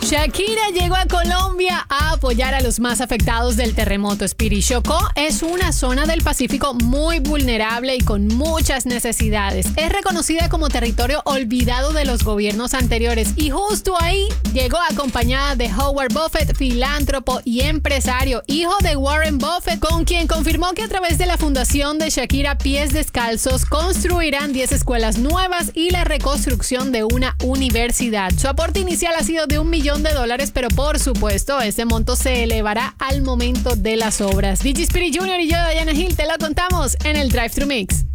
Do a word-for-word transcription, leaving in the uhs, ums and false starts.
Shakira llegó a Colombia a apoyar a los más afectados del terremoto. Speedy, Chocó es una zona del Pacífico muy vulnerable y con muchas necesidades. Es reconocida como territorio olvidado de los gobiernos anteriores y justo ahí llegó acompañada de Howard Buffett, filántropo y empresario, hijo de Warren Buffett, con quien confirmó que a través de la fundación de Shakira Pies Descalzos construirán diez escuelas nuevas y la reconstrucción de una universidad. Su aporte inicial ha sido de un millón de dólares, pero por supuesto ese monto se elevará al momento de las obras. D J Speedy junior y yo, Diana Hill, te lo contamos en el Drive Thru Mix.